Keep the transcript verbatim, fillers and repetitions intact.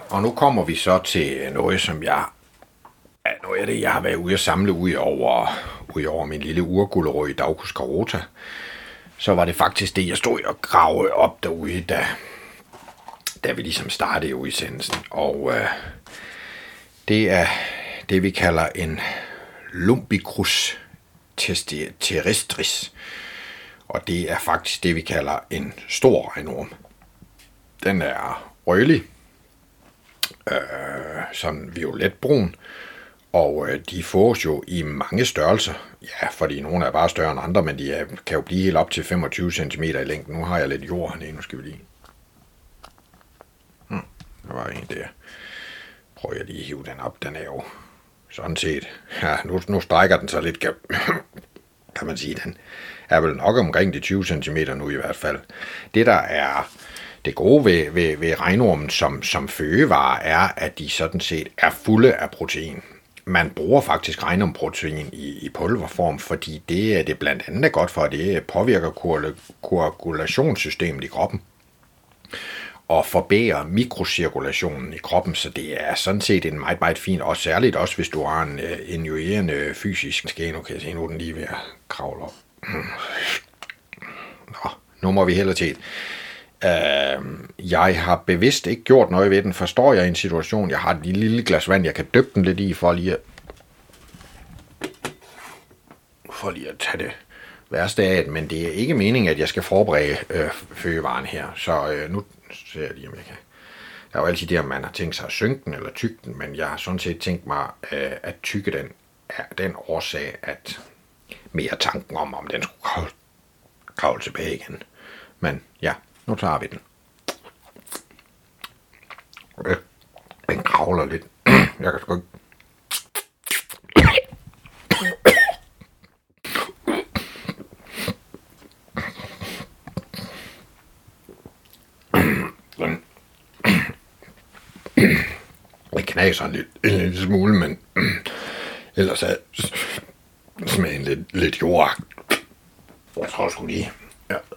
Og nu kommer vi så til noget, som jeg... Ja, noget af det, jeg har været ude at samle ud over, ud over min lille urgulerod i Daucus carota. Så var det faktisk det, jeg stod og gravede op derude, da, da vi ligesom startede udsendelsen. Og øh, det er det, vi kalder en Lumbicrus terrestris. Og det er faktisk det, vi kalder en stor regnorm. Den er rødlig, øh, sådan violetbrun, og øh, de fås jo i mange størrelser. Ja, fordi nogle er bare større end andre, men de er, kan jo blive helt op til femogtyve centimeter i længden. Nu har jeg lidt jord hernede, nu skal vi lige... Hmm, der var en der. Prøver jeg lige at hive den op, den er jo sådan set... Ja, nu, nu strækker den så lidt, kan, kan man sige. Den er vel nok omkring de tyve centimeter nu i hvert fald. Det, der er det gode ved, ved, ved regnormen som, som fødevare, er, at de sådan set er fulde af protein. Man bruger faktisk regnormprotein i, i pulverform, fordi det er det blandt andet er godt for, at det påvirker koagulationssystemet i kroppen og forbedrer mikrocirkulationen i kroppen, så det er sådan set en meget, meget fin, og særligt også, hvis du har en uh, injurierende fysisk skæn. Nu kan jeg se, nu er den lige ved at kravle op. Nå, nu må vi hellere til. Uh, jeg har bevidst ikke gjort noget ved den. Forstår jeg en situation, jeg har et lille glas vand, jeg kan dyppe den lidt i, for lige at, for lige at tage det værste af det, men det er ikke meningen, at jeg skal forberede øh, fødevaren her, så øh, nu ser jeg lige, om jeg kan. Der er jo altid det, om man har tænkt sig at synke den eller tykke den, men jeg har sådan set tænkt mig øh, at tykke den af den årsag, at mere tanken om, om den skulle kravle, kravle tilbage igen. Men ja, nu tager vi den. Øh, den kravler lidt. Jeg kan sgu ikke. Det knager en, lidt, en lille smule, men ellers er smagen lidt, lidt jordagt. Jeg tror sgu lige, ja,